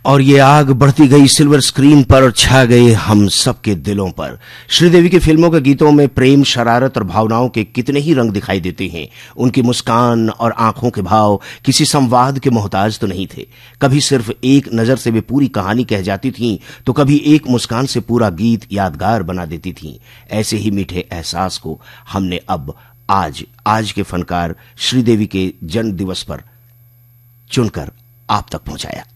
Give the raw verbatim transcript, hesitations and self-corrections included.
और ये आग बढ़ती गई सिल्वर स्क्रीन पर और छा गई हम सबके दिलों पर। श्रीदेवी की फिल्मों के गीतों में प्रेम, शरारत और भावनाओं के कितने ही रंग दिखाई देते हैं। उनकी मुस्कान और आंखों के भाव किसी संवाद के मोहताज तो नहीं थे। कभी सिर्फ एक नजर से वे पूरी कहानी कह जाती थीं, तो कभी एक मुस्कान से पूरा गीत यादगार बना देती थीं। ऐसे ही मीठे एहसास को हमने अब आज आज के फनकार श्रीदेवी के जन्म दिवस पर चुनकर आप तक पहुंचाया।